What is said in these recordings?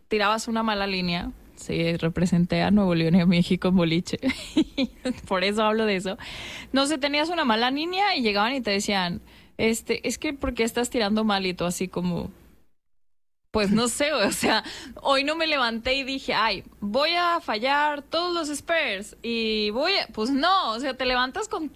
tirabas una mala línea. Sí, representé a Nuevo León y a México en boliche. Por eso hablo de eso. No sé, tenías una mala línea y llegaban y te decían, es que ¿por qué estás tirando mal? Y tú así como, pues no sé, o sea, hoy no me levanté y dije, ay, voy a fallar todos los spares y pues no, o sea, te levantas con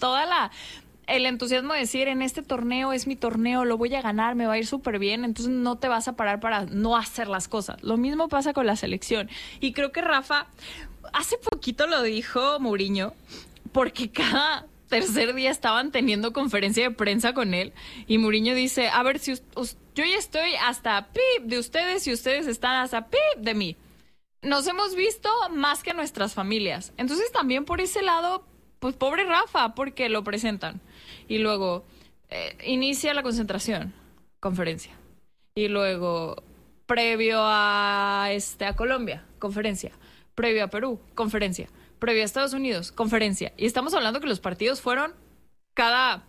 el entusiasmo de decir, en este torneo es mi torneo, lo voy a ganar, me va a ir súper bien, entonces no te vas a parar para no hacer las cosas. Lo mismo pasa con la selección. Y creo que Rafa, hace poquito lo dijo Mourinho, porque cada tercer día estaban teniendo conferencia de prensa con él, y Mourinho dice, a ver, si yo ya estoy hasta pip de ustedes y ustedes están hasta pip de mí. Nos hemos visto más que nuestras familias. Entonces también por ese lado, pues pobre Rafa, porque lo presentan. Y luego inicia la concentración, conferencia. Y luego, previo a Colombia, conferencia. Previo a Perú, conferencia. Previo a Estados Unidos, conferencia. Y estamos hablando que los partidos fueron cada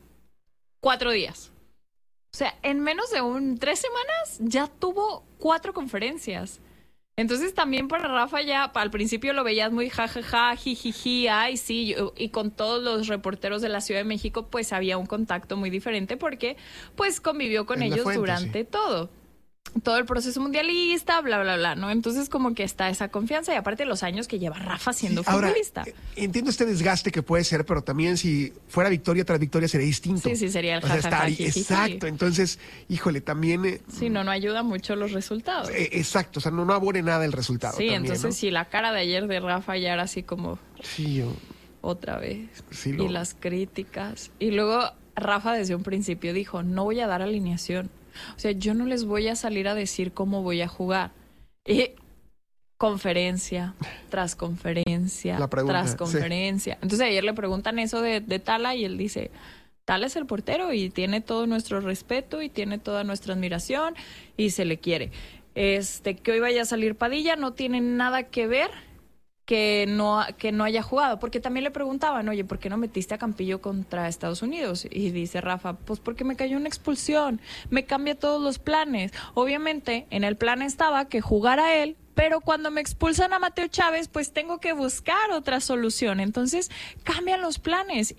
4 días. O sea, en menos de 3 semanas ya tuvo 4 conferencias. Entonces también para Rafa ya al principio lo veías muy jajaja, jijiji, ay sí, y con todos los reporteros de la Ciudad de México pues había un contacto muy diferente porque pues convivió con ellos durante todo el proceso mundialista, bla, bla, bla, ¿no? Entonces como que está esa confianza y aparte los años que lleva Rafa siendo futbolista. Ahora, entiendo este desgaste que puede ser, pero también si fuera victoria tras victoria sería distinto. Sí, sería el jajaja. Exacto, entonces, híjole, también... sí, no ayuda mucho los resultados. Exacto, o sea, no abone nada el resultado. Sí, también, entonces ¿no? sí, la cara de ayer de Rafa ya era así como... Sí, otra vez. Sí, y las críticas. Y luego Rafa desde un principio dijo, no voy a dar alineación. O sea, yo no les voy a salir a decir cómo voy a jugar. Y conferencia tras conferencia, tras conferencia. Sí. Entonces ayer le preguntan eso de Tala y él dice, Tala es el portero y tiene todo nuestro respeto y tiene toda nuestra admiración y se le quiere. Que hoy vaya a salir Padilla no tiene nada que ver que no haya jugado, porque también le preguntaban, oye, ¿por qué no metiste a Campillo contra Estados Unidos? Y dice Rafa, pues porque me cayó una expulsión, me cambia todos los planes. Obviamente, en el plan estaba que jugara él, pero cuando me expulsan a Mateo Chávez, pues tengo que buscar otra solución. Entonces, cambian los planes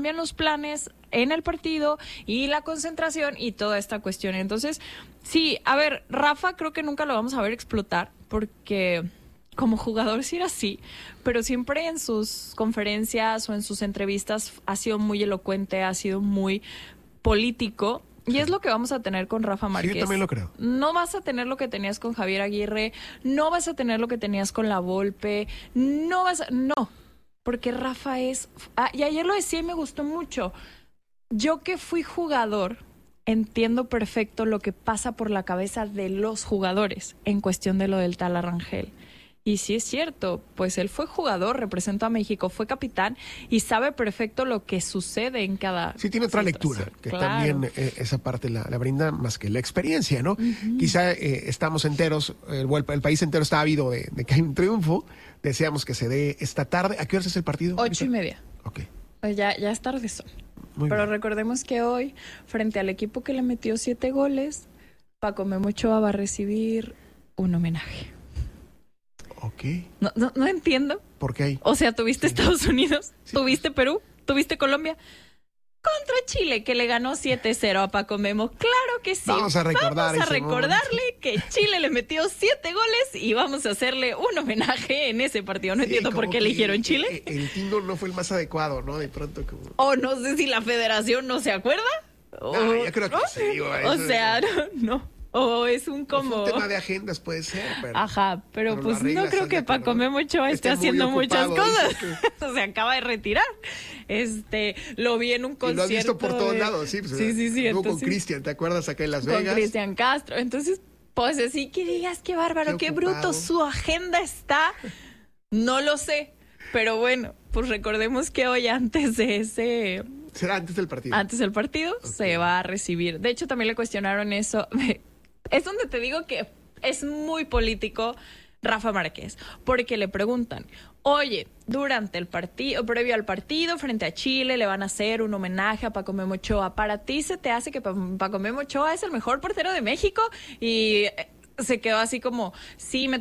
en el partido y la concentración y toda esta cuestión. Entonces, sí, a ver, Rafa creo que nunca lo vamos a ver explotar, porque... como jugador sí era así, pero siempre en sus conferencias o en sus entrevistas ha sido muy elocuente, ha sido muy político. Y es lo que vamos a tener con Rafa Márquez. Sí, yo también lo creo. No vas a tener lo que tenías con Javier Aguirre, no vas a tener lo que tenías con La Volpe, no, porque Rafa es... y ayer lo decía y me gustó mucho. Yo que fui jugador, entiendo perfecto lo que pasa por la cabeza de los jugadores en cuestión de lo del Tala Rangel. Y sí es cierto, pues él fue jugador, representó a México, fue capitán y sabe perfecto lo que sucede en cada... Sí, tiene otra lectura, que claro. También esa parte la brinda más que la experiencia, ¿no? Uh-huh. Quizá estamos enteros, el país entero está ávido de que hay un triunfo, deseamos que se dé esta tarde. ¿A qué hora es el partido? 8:30. Ok. Pues ya es tardezón. Pero recordemos que hoy, frente al equipo que le metió 7 goles, Paco Memo Ochoa va a recibir un homenaje. Ok. No entiendo. ¿Por qué hay? O sea, tuviste Estados Unidos, tuviste Perú, tuviste Colombia. Contra Chile, que le ganó 7-0 a Paco Memo. Claro que sí. Vamos a recordarle que Chile le metió 7 goles y vamos a hacerle un homenaje en ese partido. No entiendo por qué eligieron Chile. El tingo no fue el más adecuado, ¿no? De pronto como... O no sé si la federación no se acuerda. Yo creo que sí. O sea, no. O es un como... un tema de agendas puede ser, pero... Ajá, pero pues no creo que Paco Memo Ochoa esté haciendo muchas cosas. Se acaba de retirar. Lo vi en un concierto. Y lo has visto por todos lados, sí. Pues, sí. Luego con Cristian, ¿te acuerdas acá en Las Vegas? Con Cristian Castro. Entonces, pues así que digas, qué bárbaro, qué bruto, su agenda está. No lo sé, pero bueno, pues recordemos que hoy antes de ese... ¿Será antes del partido? Antes del partido se va a recibir. De hecho, también le cuestionaron eso... Es donde te digo que es muy político Rafa Márquez, porque le preguntan, oye, durante el partido, previo al partido, frente a Chile, le van a hacer un homenaje a Paco Memo Ochoa. ¿Para ti se te hace que Paco Memo Ochoa es el mejor portero de México? Y se quedó así como, sí, me